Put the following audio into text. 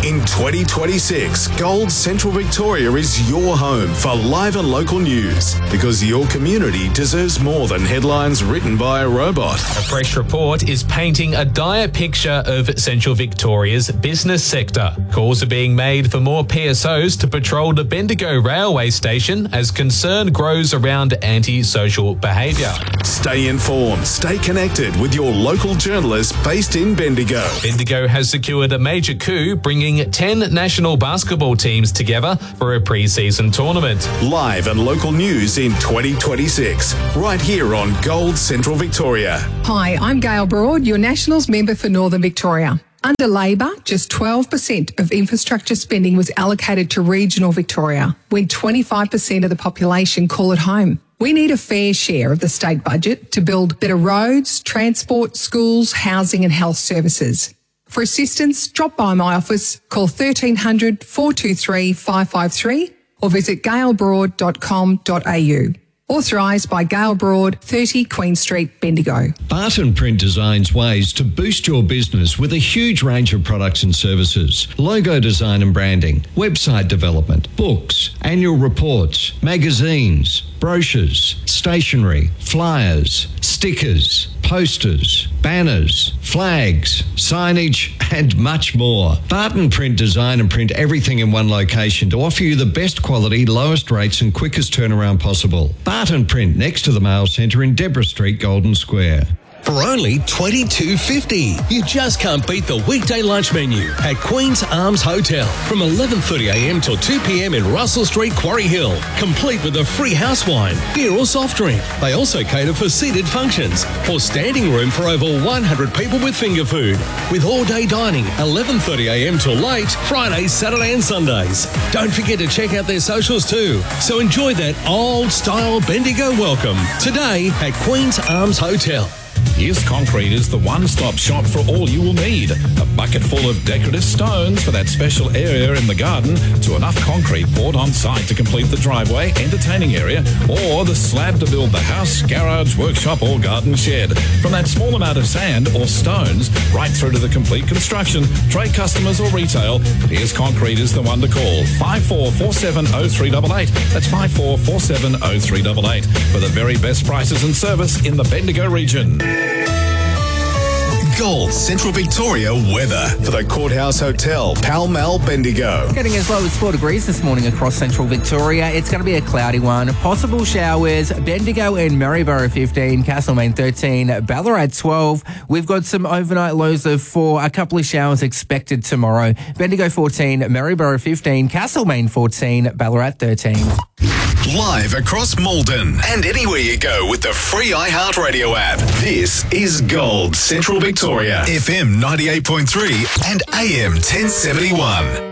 In 2026, Gold Central Victoria is your home for live and local news, because your community deserves more than headlines written by a robot. A fresh report is painting a dire picture of Central Victoria's business sector. Calls are being made for more PSOs to patrol the Bendigo railway station as concern grows around anti-social behaviour. Stay informed, stay connected with your local journalists based in Bendigo. Bendigo has secured a major coup, bringing 10 national basketball teams together for a pre-season tournament. Live and local news in 2026, right here on Gold Central Victoria. Hi, I'm Gail Broad, your Nationals member for Northern Victoria. Under Labor, just 12% of infrastructure spending was allocated to regional Victoria, when 25% of the population call it home. We need a fair share of the state budget to build better roads, transport, schools, housing and health services. For assistance, drop by my office, call 1300 423 553 or visit gailbroad.com.au. Authorised by Gail Broad, 30 Queen Street, Bendigo. Barton Print designs ways to boost your business with a huge range of products and services. Logo design and branding, website development, books, annual reports, magazines, brochures, stationery, flyers, stickers, posters, banners, flags, signage and much more. Barton Print design and print everything in one location to offer you the best quality, lowest rates and quickest turnaround possible. Barton Print next to the Mail Centre in Deborah Street, Golden Square. For only $22.50, you just can't beat the weekday lunch menu at Queen's Arms Hotel from 11:30am till 2pm in Russell Street, Quarry Hill, complete with a free house wine, beer or soft drink. They also cater for seated functions or standing room for over 100 people with finger food, with all-day dining 11:30am till late, Fridays, Saturday and Sundays. Don't forget to check out their socials too. So enjoy that old-style Bendigo welcome today at Queen's Arms Hotel. Pierce Concrete is the one-stop shop for all you will need. A bucket full of decorative stones for that special area in the garden, to enough concrete poured on site to complete the driveway, entertaining area, or the slab to build the house, garage, workshop or garden shed. From that small amount of sand or stones right through to the complete construction, trade customers or retail, Pierce Concrete is the one to call. 54470388. That's 54470388 for the very best prices and service in the Bendigo region. Gold Central Victoria weather for the Courthouse Hotel, Pall Mall, Bendigo. Getting as low as 4 degrees this morning across Central Victoria. It's going to be a cloudy one. Possible showers, Bendigo and Maryborough 15, Castlemaine 13, Ballarat 12. We've got some overnight lows of 4, a couple of showers expected tomorrow. Bendigo 14, Maryborough 15, Castlemaine 14, Ballarat 13. Live across Malden and anywhere you go with the free iHeartRadio app. This is Gold Central Victoria, FM 98.3 and AM 1071.